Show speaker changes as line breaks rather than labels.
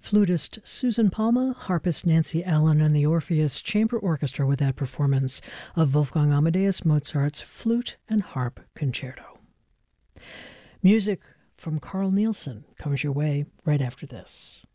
flutist Susan Palma, harpist Nancy Allen, and the Orpheus Chamber Orchestra with that performance of Wolfgang Amadeus Mozart's Flute and Harp Concerto. Music from Carl Nielsen comes your way right after this.